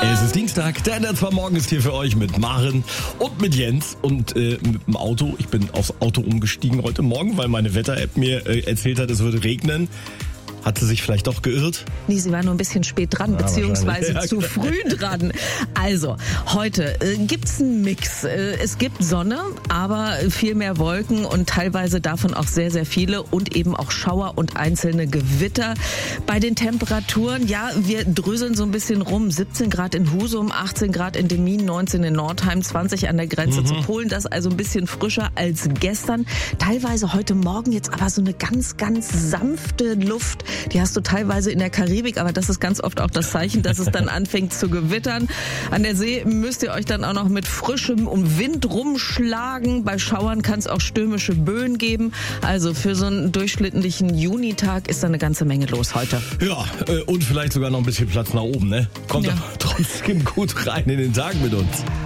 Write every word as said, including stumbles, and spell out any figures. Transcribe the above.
Es ist Dienstag, der N R zwei Morgen ist hier für euch mit Maren und mit Jens und äh, mit dem Auto. Ich bin aufs Auto umgestiegen heute Morgen, weil meine Wetter-App mir äh, erzählt hat, es würde regnen. Hat sie sich vielleicht doch geirrt? Nee, sie war nur ein bisschen spät dran, Ja, beziehungsweise ja, zu früh dran. Also, heute äh, gibt's einen Mix. Äh, es gibt Sonne, aber viel mehr Wolken und teilweise davon auch sehr, sehr viele und eben auch Schauer und einzelne Gewitter. Bei den Temperaturen, ja, wir dröseln so ein bisschen rum. siebzehn Grad in Husum, achtzehn Grad in Demmin, neunzehn in Nordheim, zwanzig an der Grenze mhm. zu Polen. Das ist also ein bisschen frischer als gestern. Teilweise heute Morgen jetzt aber so eine ganz, ganz sanfte Luft. Die hast du teilweise in der Karibik, aber das ist ganz oft auch das Zeichen, dass es dann anfängt zu gewittern. An der See müsst ihr euch dann auch noch mit frischem und Wind rumschlagen. Bei Schauern kann es auch stürmische Böen geben. Also für so einen durchschnittlichen Junitag ist da eine ganze Menge los heute. Ja, und vielleicht sogar noch ein bisschen Platz nach oben, ne? Kommt ja. doch trotzdem gut rein in den Tag mit uns.